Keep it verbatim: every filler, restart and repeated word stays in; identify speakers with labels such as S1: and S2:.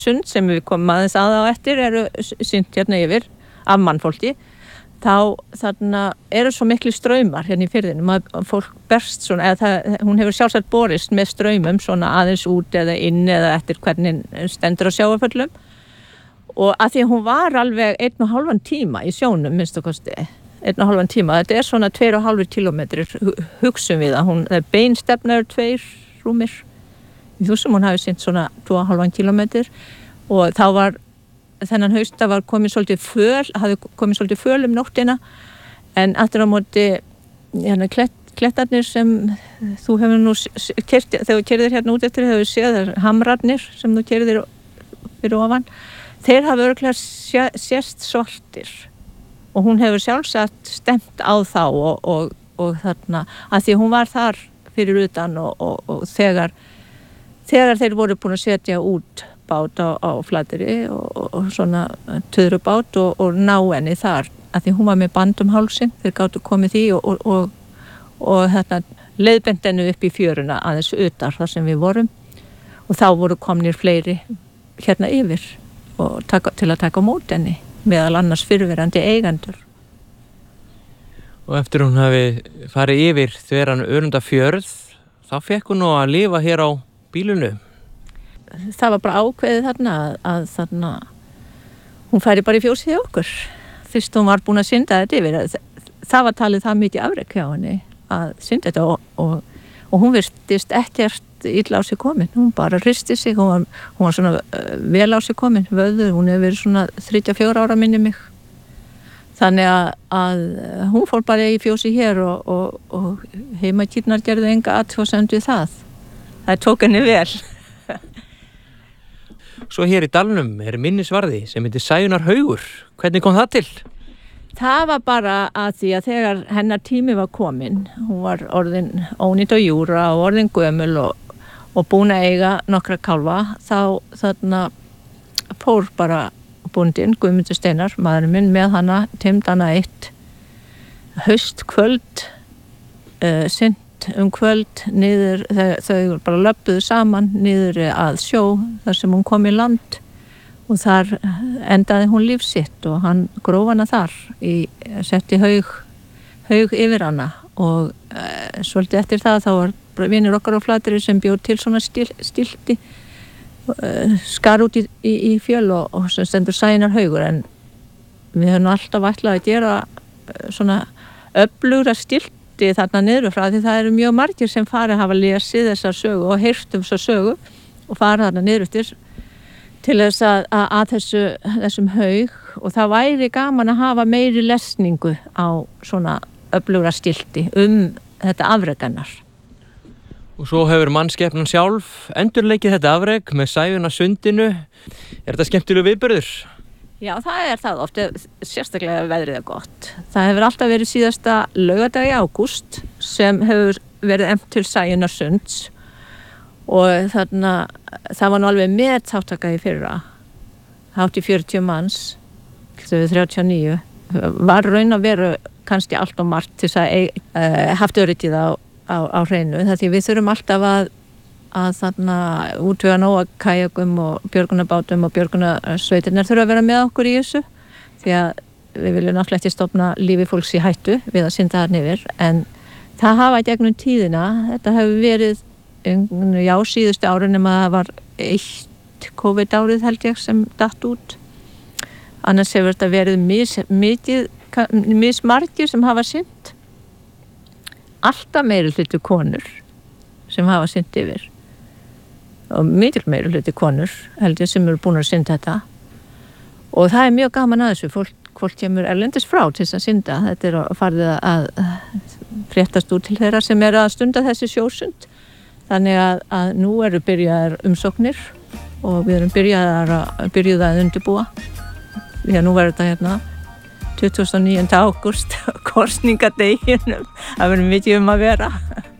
S1: sund sem við komum aðeins að á eftir eru sýnt hérna yfir af mannfólki, þá þarna eru svo miklu straumar hérna í firðinum að fólk berst svona, eða það, hún hefur sjálfsagt borist með straumum svona aðeins út eða inn eða eftir hvernig stendur á sjávarföllum og að því hún var alveg einn og hálfan tíma í sjónum minnst og kosti, einn og hálfan tíma, þetta er svona tveir og hálfur kílómetrir, hugsum við að hún, það er beinstefnaður tveir rúmir, í þúsum hún hafi sýnt svona tvo og hálfan kílómetr og þá var þennan hausta var komið svolítið föl, hafði komið svolítið föl um nóttina en aftur á móti hérna klett, klettarnir sem þú hefur nú kert, þegar þú kerðir hérna út eftir hefur séð þar hamrarnir sem þú kerðir fyrir ofan, þeir hafa örugglega sést svartir og hún hefur sjálfsagt stemt á þá og, og, og þarna, að því hún var þar fyrir utan og, og, og þegar þegar þeir voru búin að setja út bát á, á Flateyri og, og svona töðrubát og, og ná henni þar, að því hún var með band um hálsinn, þeir gátu komið því og, og, og, og þetta leiðbent henni upp í fjöruna aðeins utar þar sem við vorum og þá voru komnir fleiri hérna yfir og taka, til að taka mót henni meðal annars fyrrverandi eigendur.
S2: Og eftir hún hafi farið yfir þveran Örundafjörð, þá fekk hún nú að lifa hér á bílunu.
S1: Það var bara ákveðið þarna að, að þarna hún færi bara í fjósið okkur. Fyrst hún var búin að synda þetta yfir. Það var talið það mikið afrek hjá henni að synda þetta og, og, og hún virtist ekkert illa á sig komin. Hún bara hristi sig, hún var, hún var svona uh, vel á sig komin, vöður, hún hefur verið svona þrjátíu og fjögur ára minni mig. Þannig að, að hún fór bara í fjósi hér og, og, og heimakýrnar gerðu enga athugasemd við það. Það tók henni vel.
S2: Svo hér í dalnum er minnisvarði sem heitir Sæunnar haugur. Hvernig kom það til?
S1: Það var bara að því að þegar hennar tími var komin, hún var orðin ónýtt og júra og orðin gömul og, og búin að eiga nokkra kálfa, þá þarna fór bara bóndinn, Guðmundur Steinar, maðurinn minn, með hana, timd hana eitt haustkvöld, uh, synt um kvöld, niður, þau, þau bara löbbuðu saman, niður að sjó, þar sem hún kom í land og þar endaði hún líf sitt og hann gróf hana þar, í, setti haug, haug yfir hana og uh, svolítið eftir það þá var vinur okkar á Flateyri sem bjóð til svona stil, stilti skar út í, í, í fjöl og, og sem stendur Sæunnar haugur en við höfum alltaf ætlað að gera svona öflugra stilti þarna niður frá því það eru mjög margir sem fari að hafa lesið þessar sögu og heyrt um þessar sögu og fara þarna niður eftir til þess að, að, að þessu, þessum haug og það væri gaman að hafa meiri lesningu á svona öflugra stilti um þetta afrek hennar.
S2: Og svo hefur mannskepnan sjálf endurleikið þetta afrek með Sæunnar sundinu. Er þetta skemmtilegur viðburður?
S1: Já, það er það oft, sérstaklega veðrið er gott. Það hefur alltaf verið síðasta laugardag í ágúst sem hefur verið efnt til Sæunnar sunds og þarna, það var nú alveg með þáttaka í fyrra. Hátt í fjörutíu manns, þrjátíu og níu, var raun að vera kannski allt og margt til þess að uh, haft öryggið á Á, á hreinu, það því við þurfum alltaf að, að þarna útvega nóga kajakum og björgunarbátum og björgunarsveitirnar þurfa að vera með okkur í þessu því að við viljum náttúrulega ekki stofna lífi fólks í hættu við að synda þarna yfir en það hafa í gegnum tíðina, þetta hefur verið já síðustu árin nema það var eitt COVID árið held ég sem datt út annars hefur þetta verið mis, mikið, mismargir sem hafa synt alltaf meiri hluti konur sem hafa synt yfir og mikil meiri hluti konur held ég sem eru búin að synda þetta og það er mjög gaman að þessu fólk, fólk kemur erlendis frá til þess að synda þetta er að farið að fréttast út til þeirra sem er að stunda þessi sjósund þannig að, að nú eru byrjaðar umsóknir og við erum byrjaðar að byrjuð að undirbúa því að nú verður þetta hérna tuttugasta og níunda ágúst kosningadeginum, það verður mikið um að vera